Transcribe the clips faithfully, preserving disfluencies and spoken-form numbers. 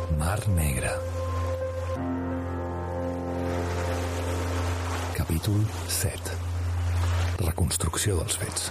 Mar Negra. Capítol set. Reconstrucció dels fets.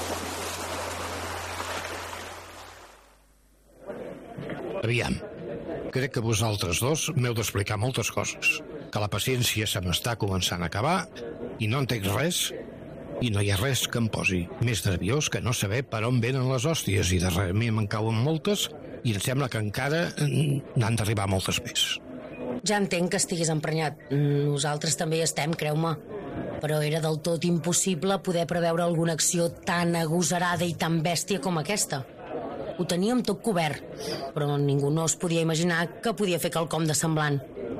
Aviam, crec que vosaltres dos m'heu d'explicar moltes coses, que la paciència se m'està començant a acabar i no entenc res, i no hi ha res que em posi més nerviós que no saber per on venen les hòsties, i darrere mi me'n cauen moltes i em sembla que encara n'han d'arribar moltes més. Ja entenc que estiguis emprenyat. Nosaltres també hi estem, creu-me. Però era del tot impossible poder preveure alguna acció tan agosarada i tan bèstia com aquesta. Ho teníem tot cobert, però ningú no es podia imaginar que podia fer quelcom de semblant.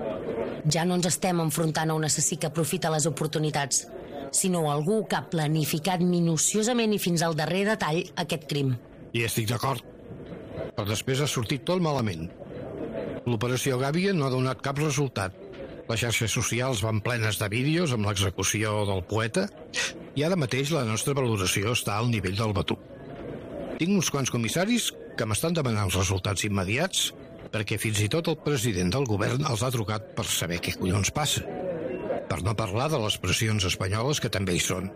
Ja no ens estem enfrontant a un assassí que aprofita les oportunitats, sinó algú que ha planificat minuciosament i fins al darrer detall aquest crim. I estic d'acord, però després ha sortit tot malament. L'operació Gàbia no ha donat cap resultat. Les xarxes socials van plenes de vídeos amb l'execució del poeta i ara mateix la nostra valoració està al nivell del batut. Tinc uns quants comissaris que m'estan demanant els resultats immediats perquè fins i tot el president del govern els ha trucat per saber què collons passa. Per no parlar de les pressions espanyoles que també hi són.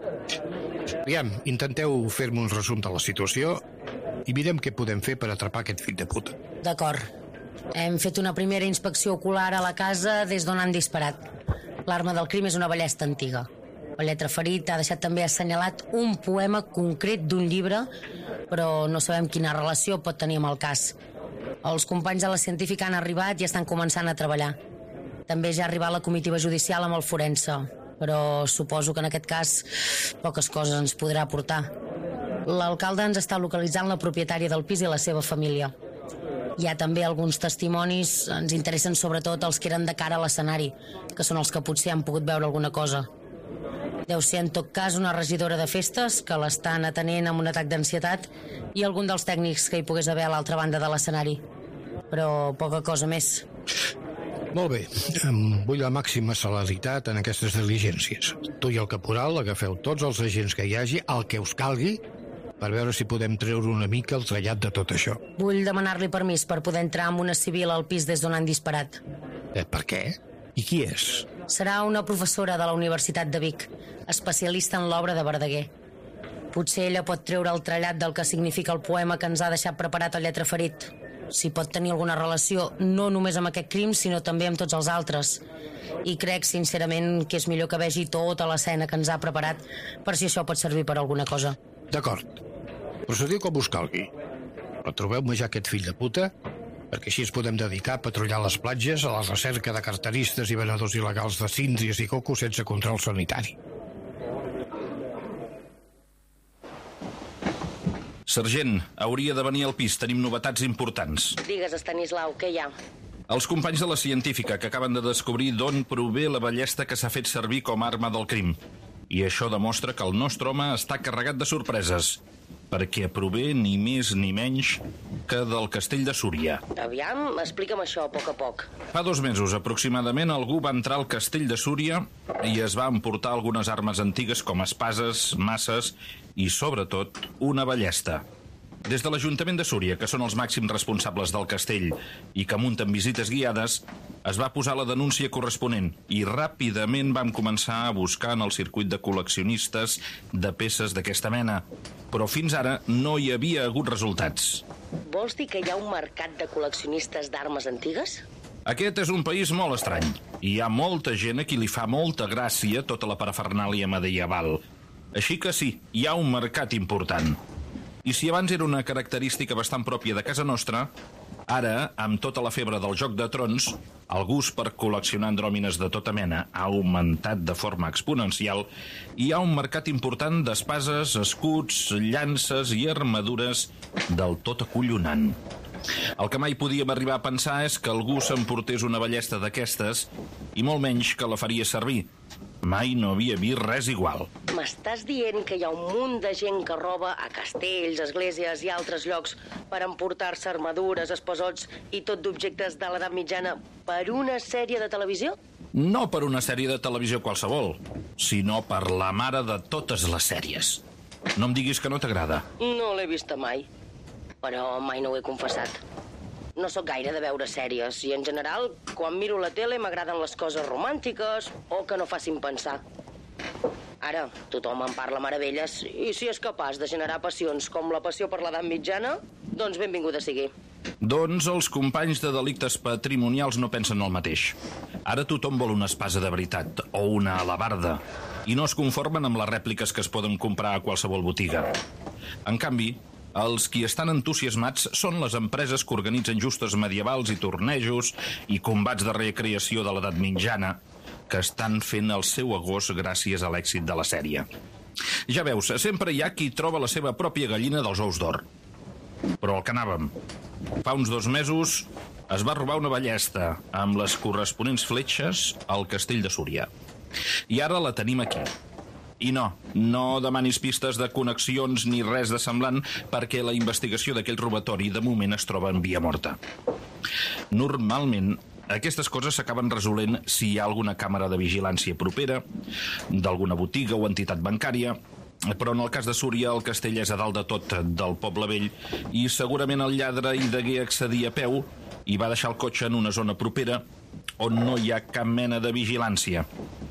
Aviam, intenteu fer-me un resum de la situació i mirem què podem fer per atrapar aquest fill de puta. D'acord. Hem fet una primera inspecció ocular a la casa des d'on han disparat. L'arma del crim és una ballesta antiga. El lletraferit ha deixat també assenyalat un poema concret d'un llibre, però no sabem quina relació pot tenir amb el cas. Els companys de la científica han arribat i estan començant a treballar. També ja ha arribat la comitiva judicial amb el forense, però suposo que en aquest cas poques coses ens podrà aportar. L'alcalde ens està localitzant la propietària del pis i la seva família. Hi ha també alguns testimonis, ens interessen sobretot els que eren de cara a l'escenari, que són els que potser han pogut veure alguna cosa. Deu ser en tot cas una regidora de festes que l'estan atenent amb un atac d'ansietat i algun dels tècnics que hi pogués haver a l'altra banda de l'escenari. Però poca cosa més. Molt bé, vull la màxima celeritat en aquestes diligències. Tu i el caporal agafeu tots els agents que hi hagi, el que us calgui, per veure si podem treure una mica el trellat de tot això. Vull demanar-li permís per poder entrar amb una civil al pis des d'on han disparat. Eh, per què? I qui és? Serà una professora de la Universitat de Vic, especialista en l'obra de Verdaguer. Potser ella pot treure el trellat del que significa el poema que ens ha deixat preparat el lletraferit. Si pot tenir alguna relació no només amb aquest crim, sinó també amb tots els altres. I crec, sincerament, que és millor que vegi tota l'escena que ens ha preparat per si això pot servir per alguna cosa. D'acord. Procediu com us calgui. Retrobeu-me ja aquest fill de puta, perquè així ens podem dedicar a patrullar les platges, a la recerca de carteristes i venedors il·legals de síndries i coco sense control sanitari. Sergent, hauria de venir al pis. Tenim novetats importants. Digues, Estanislau, què hi ha? Els companys de la científica que acaben de descobrir d'on prové la ballesta que s'ha fet servir com a arma del crim. I això demostra que el nostre home està carregat de sorpreses, perquè prové ni més ni menys que del castell de Súria. Aviam, explica'm això a poc a poc. Fa dos mesos aproximadament algú va entrar al castell de Súria i es va emportar algunes armes antigues com espases, masses i, sobretot, una ballesta. Des de l'Ajuntament de Súria, que són els màxims responsables del castell i que munten visites guiades, es va posar la denúncia corresponent i ràpidament vam començar a buscar en el circuit de col·leccionistes de peces d'aquesta mena. Però fins ara no hi havia hagut resultats. Vols dir que hi ha un mercat de col·leccionistes d'armes antigues? Aquest és un país molt estrany. Hi ha molta gent a qui li fa molta gràcia tota la parafernàlia medieval. Així que sí, hi ha un mercat important. I si abans era una característica bastant pròpia de casa nostra, ara, amb tota la febre del Joc de Trons, el gust per col·leccionar andròmines de tota mena ha augmentat de forma exponencial i hi ha un mercat important d'espases, escuts, llances i armadures del tot acollonant. El que mai podíem arribar a pensar és que algú s'emportés una ballesta d'aquestes i molt menys que la faria servir. Mai no havia vist res igual. M'estàs dient que hi ha un munt de gent que roba a castells, esglésies i altres llocs per emportar-se armadures, esposots i tot d'objectes de l'edat mitjana per una sèrie de televisió? No per una sèrie de televisió qualsevol, sinó per la mare de totes les sèries. No em diguis que no t'agrada. No l'he vista mai, però mai no ho he confessat. no sóc gaire de veure sèries i, en general, quan miro la tele m'agraden les coses romàntiques o que no facin pensar. Ara, tothom en parla meravelles i si és capaç de generar passions com la passió per l'edat mitjana, doncs benvinguda sigui. Doncs els companys de delictes patrimonials no pensen el mateix. Ara tothom vol una espasa de veritat o una alabarda i no es conformen amb les rèpliques que es poden comprar a qualsevol botiga. En canvi, els qui estan entusiasmats són les empreses que organitzen justes medievals i tornejos i combats de recreació de l'edat mitjana que estan fent el seu agost gràcies a l'èxit de la sèrie. Ja veus, sempre hi ha qui troba la seva pròpia gallina dels ous d'or. Però al que anàvem. Fa uns dos mesos es va robar una ballesta amb les corresponents fletxes al castell de Súria. I ara la tenim aquí. I no, no demanis pistes de connexions ni res de semblant perquè la investigació d'aquell robatori de moment es troba en via morta. Normalment, aquestes coses s'acaben resolent si hi ha alguna càmera de vigilància propera, d'alguna botiga o entitat bancària, però en el cas de Súria el castell és a dalt de tot del poble vell i segurament el lladre hi degué accedir a peu i va deixar el cotxe en una zona propera on no hi ha cap mena de vigilància.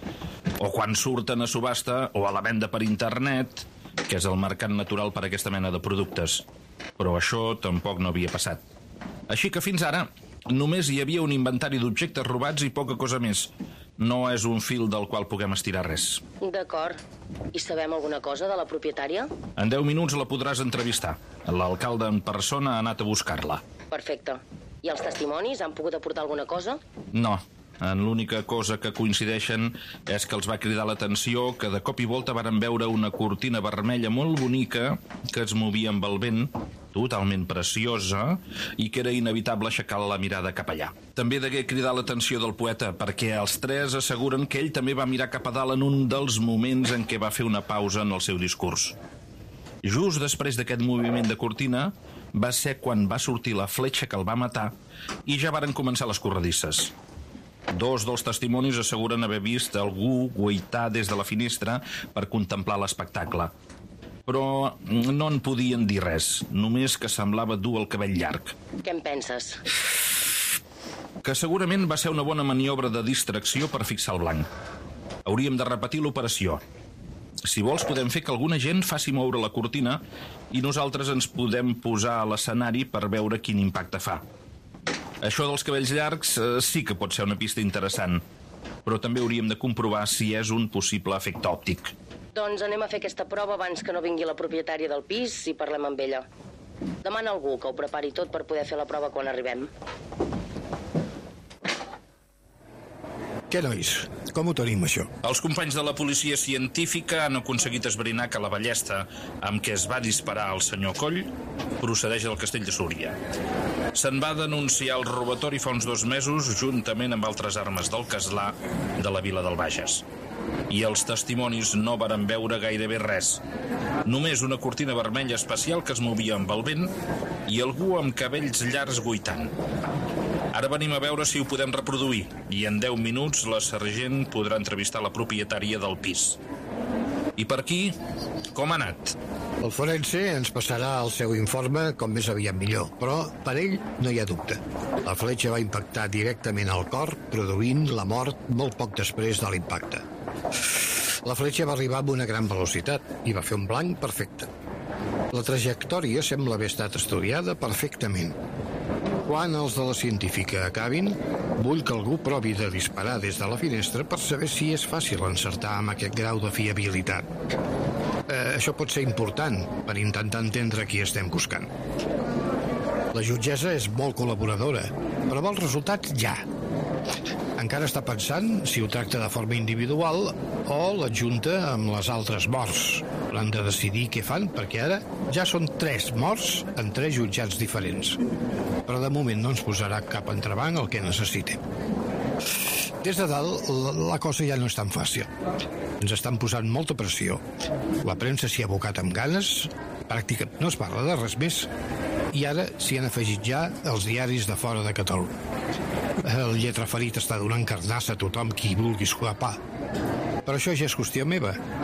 O quan surten a subhasta o a la venda per internet, que és el mercat natural per a aquesta mena de productes. Però això tampoc no havia passat. Així que fins ara només hi havia un inventari d'objectes robats i poca cosa més. No és un fil del qual puguem estirar res. D'acord. I sabem alguna cosa de la propietària? En deu minuts la podràs entrevistar. L'alcalde en persona ha anat a buscar-la. Perfecte. I els testimonis han pogut aportar alguna cosa? No. En l'única cosa que coincideixen és que els va cridar l'atenció que de cop i volta varen veure una cortina vermella molt bonica que es movia amb el vent, totalment preciosa, i que era inevitable aixecar la mirada cap allà. També degué cridar l'atenció del poeta perquè els tres asseguren que ell també va mirar cap a dalt en un dels moments en què va fer una pausa en el seu discurs. Just després d'aquest moviment de cortina va ser quan va sortir la fletxa que el va matar i ja varen començar les corredisses. Dos dels testimonis asseguren haver vist algú guaitar des de la finestra per contemplar l'espectacle. Però no en podien dir res, només que semblava dur el cabell llarg. Què en penses? Que segurament va ser una bona maniobra de distracció per fixar el blanc. Hauríem de repetir l'operació. Si vols, podem fer que alguna gent faci moure la cortina i nosaltres ens podem posar a l'escenari per veure quin impacte fa. Això dels cabells llargs eh, sí que pot ser una pista interessant, però també hauríem de comprovar si és un possible efecte òptic. Doncs anem a fer aquesta prova abans que no vingui la propietària del pis i parlem amb ella. Demana a algú que ho prepari tot per poder fer la prova quan arribem. Què, nois? Com ho tenim, això? Els companys de la policia científica han aconseguit esbrinar que la ballesta amb què es va disparar al senyor Coll procedeix del castell de Súria. Se'n va denunciar el robatori fa uns dos mesos juntament amb altres armes del castlà de la vila del Bages. I els testimonis no varen veure gairebé res. Només una cortina vermella especial que es movia amb el vent i algú amb cabells llargs guaitant. Ara venim a veure si ho podem reproduir i en deu minuts la sergent podrà entrevistar la propietària del pis. I per aquí, com ha anat? El forense ens passarà el seu informe com més aviat millor, però per ell no hi ha dubte. La fletxa va impactar directament al cor, produint la mort molt poc després de l'impacte. La fletxa va arribar amb una gran velocitat i va fer un blanc perfecte. La trajectòria sembla haver estat estudiada perfectament. Quan els de la científica acabin, vull que algú provi de disparar des de la finestra per saber si és fàcil encertar amb aquest grau de fiabilitat. Eh, això pot ser important per intentar entendre qui estem buscant. La jutgessa és molt col·laboradora, però vol resultats ja. Encara està pensant si ho tracta de forma individual o l'adjunta amb les altres morts. Han de decidir què fan, perquè ara ja són tres morts en tres jutjats diferents. Però de moment no ens posarà cap entrebanc el que necessitem. Des de dalt, la, la cosa ja no és tan fàcil. Ens estan posant molta pressió. La premsa s'hi ha abocat amb ganes, pràcticament no es parla de res més. I ara s'hi han afegit ja els diaris de fora de Catalunya. El lletraferit està donant carnassa a tothom qui vulgui escapar. Però això ja és qüestió meva.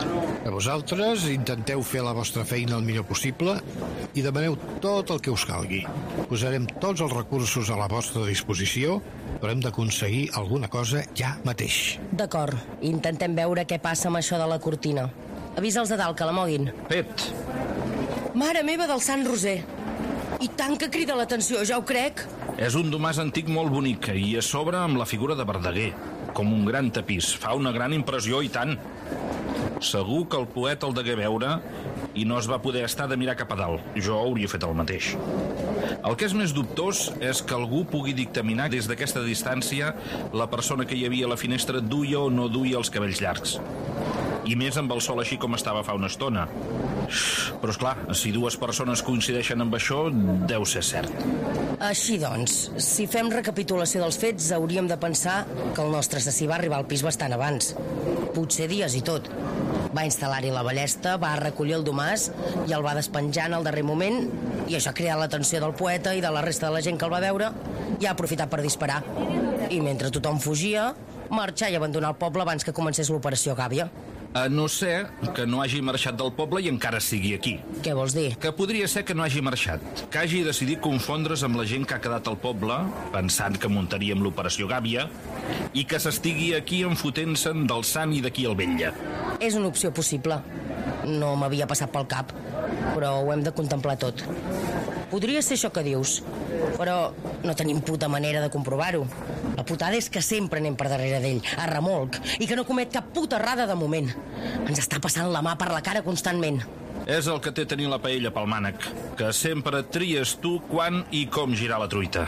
A vosaltres intenteu fer la vostra feina el millor possible i demaneu tot el que us calgui. Posarem tots els recursos a la vostra disposició, però hem d'aconseguir alguna cosa ja mateix. D'acord, intentem veure què passa amb això de la cortina. Avisa'ls de dalt que la moguin. Fet. Mare meva del Sant Roser! I tant que crida l'atenció, ja ho crec. És un domàs antic molt bonic i a sobre amb la figura de Verdaguer, com un gran tapís. Fa una gran impressió i tant. Segur que el poeta el degué veure i no es va poder estar de mirar cap a dalt. Jo hauria fet el mateix. El que és més dubtós és que algú pugui dictaminar des d'aquesta distància la persona que hi havia a la finestra duia o no duia els cabells llargs. I més amb el sol així com estava fa una estona. Però, esclar, si dues persones coincideixen amb això, deu ser cert. Així doncs, si fem recapitulació dels fets, hauríem de pensar que el nostre assassí va arribar al pis bastant abans. Potser dies i tot. Va instal·lar-hi la ballesta, va recollir el domàs i el va despenjar en el darrer moment, i això ha cridat l'atenció del poeta i de la resta de la gent que el va veure i ha aprofitat per disparar. I mentre tothom fugia, marxar i abandonar el poble abans que comencés l'operació Gàbia. A no ser que no hagi marxat del poble i encara sigui aquí. Què vols dir? Que podria ser que no hagi marxat, que hagi decidit confondre's amb la gent que ha quedat al poble, pensant que muntaríem l'operació Gàbia, i que s'estigui aquí enfotent-se'n del sant i d'aquí el vetlla. És una opció possible. No m'havia passat pel cap, però ho hem de contemplar tot. Podria ser això que dius, però no tenim puta manera de comprovar-ho. La putada és que sempre anem per darrere d'ell, a remolc, i que no comet cap puta errada de moment. Ens està passant la mà per la cara constantment. És el que té tenir la paella pel mànec, que sempre tries tu quan i com girar la truita.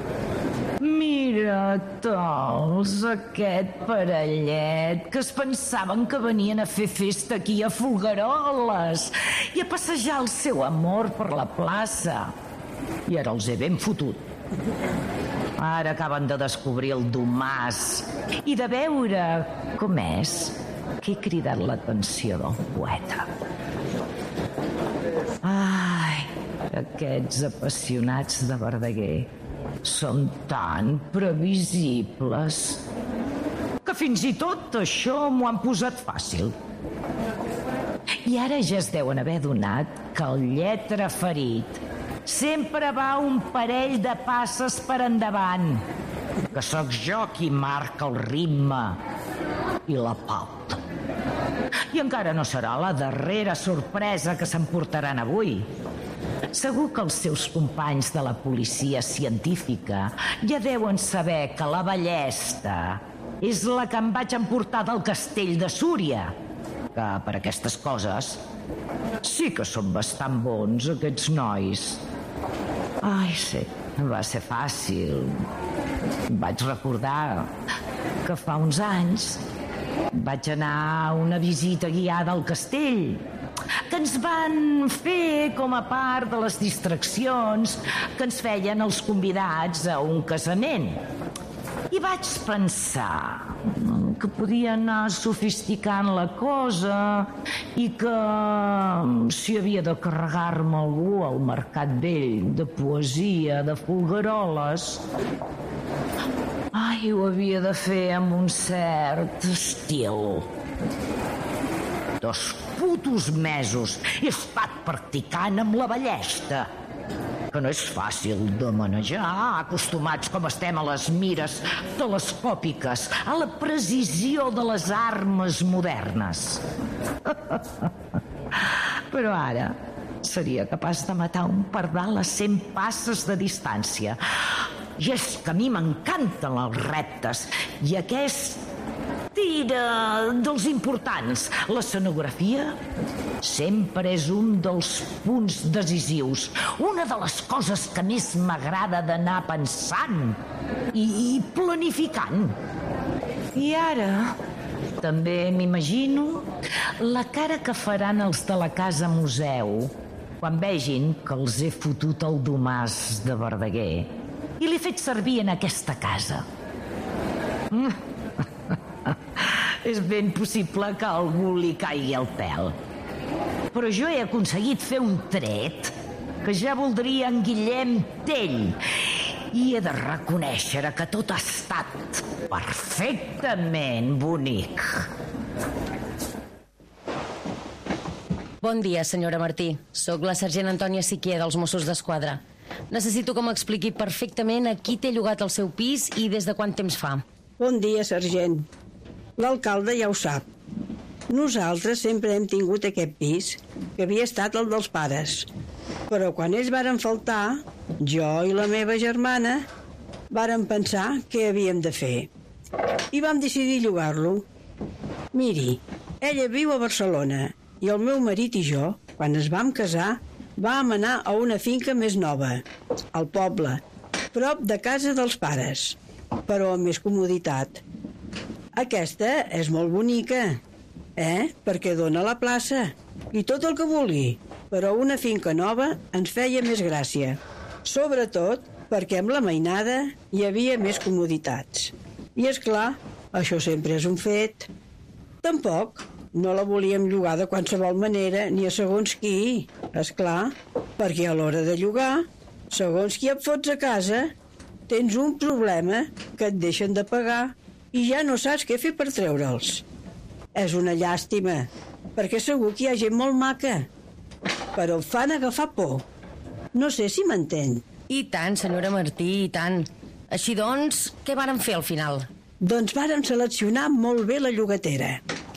Mira, Tols, aquest parellet, que es pensaven que venien a fer festa aquí a Folgueroles i a passejar el seu amor per la plaça. I ara els he ben fotut. Ara acaben de descobrir el domàs i de veure com és que he cridat l'atenció del poeta. Ai, aquests apassionats de Verdaguer són tan previsibles que fins i tot això m'ho han posat fàcil. I ara ja es deuen haver adonat que el lletra ferit sempre va un parell de passes per endavant, que sóc jo qui marca el ritme i la pauta. I encara no serà la darrera sorpresa que s'emportaran avui. Segur que els seus companys de la policia científica ja deuen saber que la ballesta és la que em vaig emportar del castell de Súria, que per aquestes coses sí que són bastant bons, aquests nois. Ai, sí, va ser fàcil. Vaig recordar que fa uns anys vaig anar a una visita guiada al castell, que ens van fer com a part de les distraccions que ens feien els convidats a un casament. I vaig pensar que podia anar sofisticant la cosa i que si havia de carregar-me algú al Mercat Vell de poesia de Folgueroles, ai, ho havia de fer amb un cert estil. Dos putos mesos he estat practicant amb la ballesta, que no és fàcil de manejar, acostumats com estem a les mires telescòpiques, a la precisió de les armes modernes. Però ara seria capaç de matar un pardal a cent passes de distància. I és que a mi m'encanten els reptes, i aquest tira dels importants. L'escenografia sempre és un dels punts decisius, una de les coses que més m'agrada d'anar pensant i, i planificant. I ara també m'imagino la cara que faran els de la casa museu quan vegin que els he fotut el domàs de Verdaguer i l'he fet servir en aquesta casa. És ben possible que a algú li caigui el pèl. Però jo he aconseguit fer un tret que ja voldria en Guillem Tell. I he de reconèixer que tot ha estat perfectament bonic. Bon dia, senyora Martí. Soc la sergent Antònia Siquier dels Mossos d'Esquadra. Necessito que m'expliqui perfectament a qui té llogat el seu pis i des de quant temps fa. Bon dia, sergent. L'alcalde ja ho sap. Nosaltres sempre hem tingut aquest pis, que havia estat el dels pares. Però quan ells varen faltar, jo i la meva germana varen pensar què havíem de fer. I vam decidir llogar-lo. Miri, ella viu a Barcelona i el meu marit i jo, quan es vam casar, vam anar a una finca més nova, al poble, prop de casa dels pares, però amb més comoditat. Aquesta és molt bonica, eh? Perquè dona la plaça i tot el que vulgui, però una finca nova ens feia més gràcia. Sobretot perquè amb la mainada hi havia més comoditats. I és clar, això sempre és un fet. Tampoc no la volíem llogar de qualsevol manera ni a segons qui, és clar, perquè a l'hora de llogar, segons qui et fots a casa, tens un problema que et deixen de pagar i ja no saps què fer per treure'ls. És una llàstima, perquè segur que hi ha gent molt maca, però et fan agafar por. No sé si m'entén. I tant, senyora Martí, i tant. Així doncs, què varen fer al final? Doncs vàrem seleccionar molt bé la llogatera.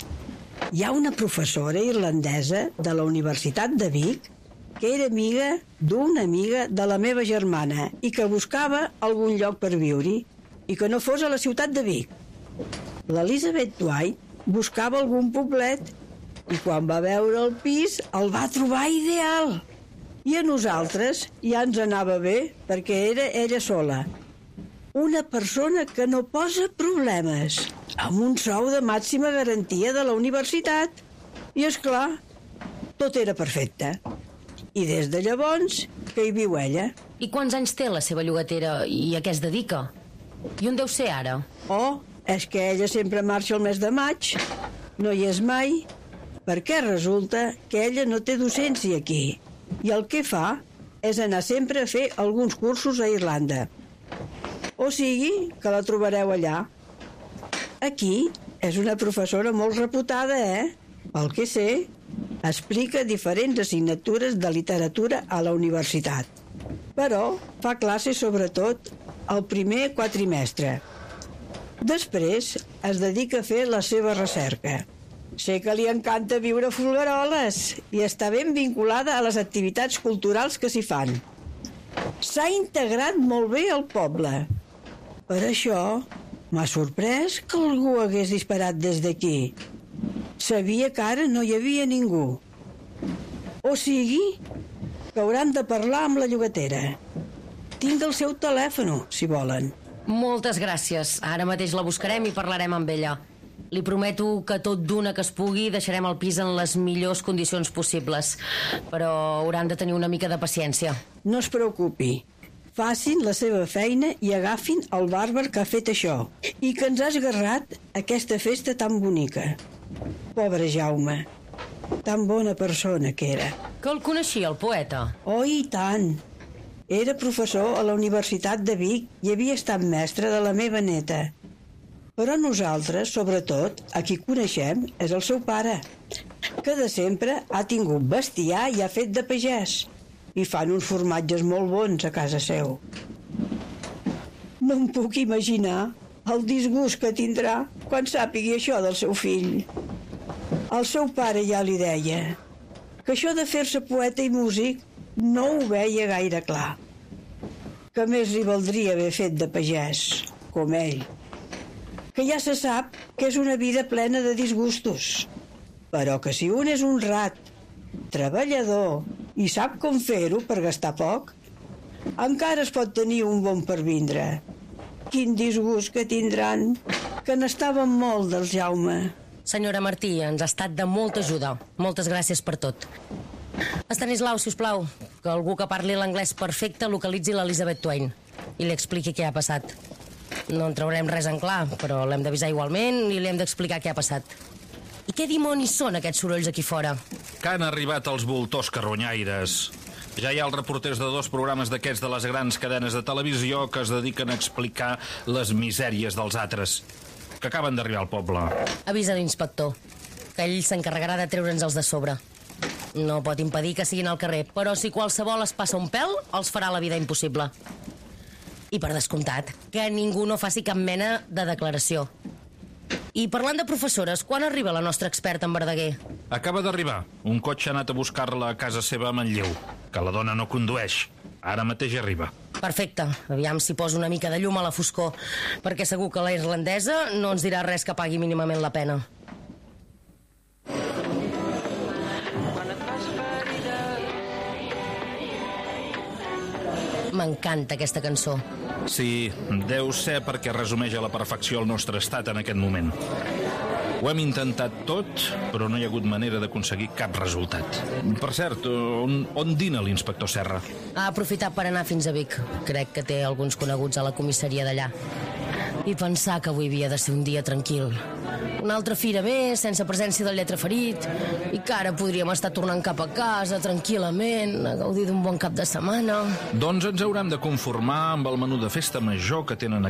Hi ha una professora irlandesa de la Universitat de Vic que era amiga d'una amiga de la meva germana i que buscava algun lloc per viure-hi i que no fos a la ciutat de Vic. L'Elizabeth Dwight buscava algun poblet i quan va veure el pis el va trobar ideal. I a nosaltres ja ens anava bé perquè era ella sola. Una persona que no posa problemes, amb un sou de màxima garantia de la universitat. I és clar, tot era perfecte. I des de llavors que hi viu ella. I quants anys té la seva llogatera i a què es dedica? I on deu ser ara? Oh, és que ella sempre marxa el mes de maig. No hi és mai, perquè resulta que ella no té docència aquí. I el que fa és anar sempre a fer alguns cursos a Irlanda. O sigui, que la trobareu allà. Aquí és una professora molt reputada, eh? Pel que sé, explica diferents assignatures de literatura a la universitat. Però fa classes sobretot al primer quatrimestre. Després es dedica a fer la seva recerca. Sé que li encanta viure a Folgueroles i està ben vinculada a les activitats culturals que s'hi fan. S'ha integrat molt bé al poble. Per això m'ha sorprès que algú hagués disparat des d'aquí. Sabia que ara no hi havia ningú. O sigui, que hauran de parlar amb la llogatera. Tinc el seu telèfon, si volen. Moltes gràcies. Ara mateix la buscarem i parlarem amb ella. Li prometo que tot d'una que es pugui deixarem el pis en les millors condicions possibles. Però hauran de tenir una mica de paciència. No es preocupi. Facin la seva feina i agafin el bàrbar que ha fet això i que ens ha esgarrat aquesta festa tan bonica. Pobre Jaume, tan bona persona que era. Que el coneixia, el poeta? Oh, i tant! Era professor a la Universitat de Vic i havia estat mestre de la meva neta. Però nosaltres, sobretot, a qui coneixem és el seu pare, que de sempre ha tingut bestiar i ha fet de pagès. I fan uns formatges molt bons a casa seu. No em puc imaginar el disgust que tindrà quan sàpigui això del seu fill. El seu pare ja li deia que això de fer-se poeta i músic no ho veia gaire clar. Que més li valdria haver fet de pagès, com ell. Que ja se sap que és una vida plena de disgustos. Però que si un és honrat, treballador i sap com fer-ho per gastar poc, encara es pot tenir un bon per vindre. Quin disgust que tindran, que n'estaven molt del Jaume. Senyora Martí, ens ha estat de molta ajuda. Moltes gràcies per tot. Estanislau, sisplau, que algú que parli l'anglès perfecte localitzi l'Elizabeth Twain i li expliqui què ha passat. No en traurem res en clar, però l'hem d'avisar igualment i li hem d'explicar què ha passat. I què dimonis són aquests sorolls aquí fora? Que han arribat els voltors carronyaires. Ja hi ha els reporters de dos programes d'aquests de les grans cadenes de televisió que es dediquen a explicar les misèries dels altres, que acaben d'arribar al poble. Avisa l'inspector, que ell s'encarregarà de treure'ns els de sobre. No pot impedir que siguin al carrer, però si qualsevol es passa un pèl, els farà la vida impossible. I per descomptat, que ningú no faci cap mena de declaració. I parlant de professores, quan arriba la nostra experta en Verdaguer? Acaba d'arribar. Un cotxe ha anat a buscar-la a casa seva a Manlleu, que la dona no condueix. Ara mateix arriba. Perfecte. Aviam si posa una mica de llum a la foscor, perquè segur que la irlandesa no ens dirà res que pagui mínimament la pena. M'encanta aquesta cançó. Sí, deu ser perquè resumeix a la perfecció el nostre estat en aquest moment. Ho hem intentat tot, però no hi ha hagut manera d'aconseguir cap resultat. Per cert, on, on dina l'inspector Serra? Ha aprofitat per anar fins a Vic. Crec que té alguns coneguts a la comissaria d'allà. I pensar que avui havia de ser un dia tranquil. Una altra fira més, sense presència del lletraferit, i que ara podríem estar tornant cap a casa tranquil·lament, a gaudir d'un bon cap de setmana. Doncs ens haurem de conformar amb el menú de festa major que tenen